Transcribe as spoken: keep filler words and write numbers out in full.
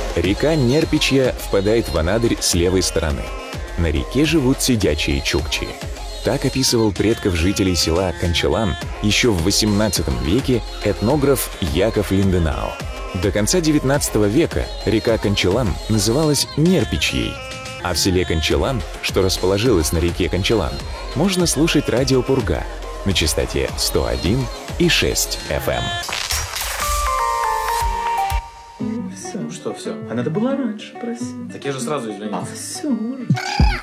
Река Нерпичья впадает в Анадырь с левой стороны. На реке живут сидячие чукчи. Так описывал предков жителей села Кончалан еще в восемнадцатом веке этнограф Яков Линденау. До конца девятнадцатого века река Кончалан называлась Нерпичьей, а в селе Кончалан, что расположилось на реке Кончалан, можно слушать радио Пурга на частоте сто один и шесть эф эм. Все, что все? А надо было раньше просить. Так я же сразу извинился. А все уже.